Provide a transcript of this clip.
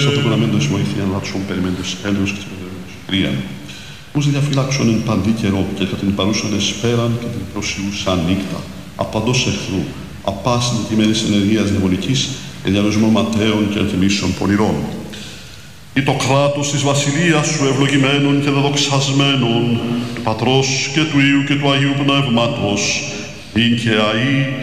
αποκοναμένος βοήθεια λάτσων περιμένοντες έλεος και τσιπεδεύοντες κρίαν. Ούς διαφυλάξον εν παντή καιρό και κατά την παρούσαν εσπέραν και την προσιούσαν νύχτα, απαντός εχθρού, απάσιν τιμένης ενεργείας διαβολικής και διαλογισμό ματέων και αρτιμίσεων πονηρών. Ή το κράτος της βασιλείας σου ευλογημένων και δεδοξασμένων, του Πατρός και του Υιού και του Αγίου Πνεύματος, ειν και αεί